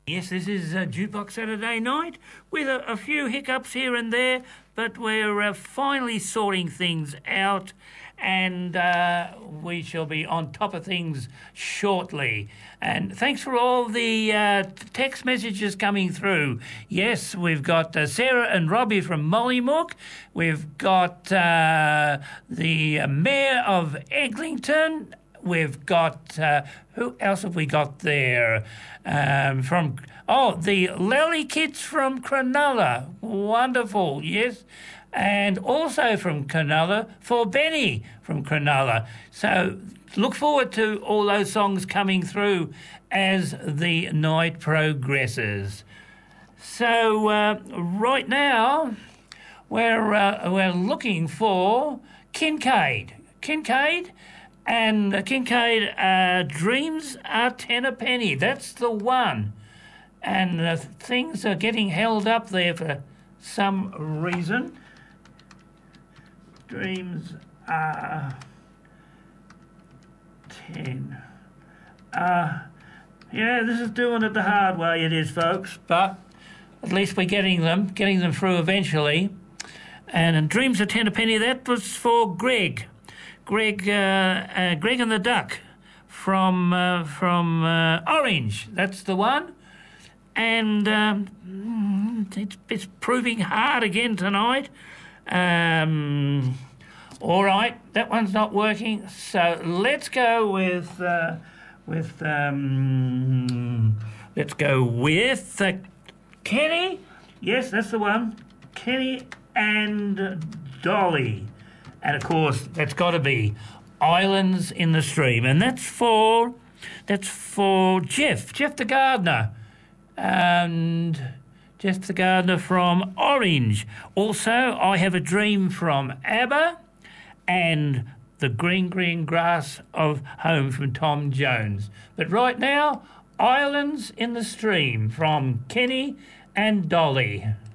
Yes, this is Jukebox Saturday night with a few hiccups here and there, but we're finally sorting things out, and we shall be on top of things shortly. And thanks for all the text messages coming through. Yes, we've got Sarah and Robbie from Mollymook. We've got the Mayor of Eglinton. We've got, who else have we got there? The Lally kids from Cronulla. Wonderful, yes. And also from Cronulla for Benny from Cronulla. So look forward to all those songs coming through as the night progresses. So right now we're looking for Kincaid. And Kincaid, Dreams Are Ten a Penny. That's the one. And things are getting held up there for some reason. Dreams are 10. This is doing it the hard way, it is, folks. But at least we're getting them through eventually. And Dreams Are Ten a Penny, that was for Greg and the Duck from Orange. That's the one. And it's proving hard again tonight. All right, that one's not working. So let's go with Kenny. Yes, that's the one. Kenny and Dolly. And of course, that's got to be Islands in the Stream, and that's for Jeff the gardener, and Jeff the gardener from Orange. Also, I Have a Dream from ABBA, and The Green Green Grass of Home from Tom Jones. But right now, Islands in the Stream from Kenny and Dolly.